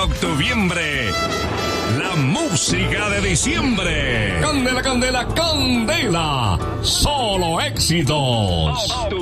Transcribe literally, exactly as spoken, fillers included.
octuviembre. La música de diciembre. Candela, candela, candela. Solo éxitos.